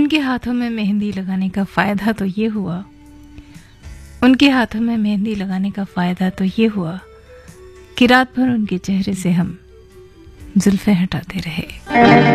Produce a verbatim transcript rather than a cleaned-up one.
उनके हाथों में मेहंदी लगाने का फ़ायदा तो ये हुआ उनके हाथों में मेहंदी लगाने का फ़ायदा तो ये हुआ कि रात भर उनके चेहरे से हम जुल्फ़ें हटाते रहे।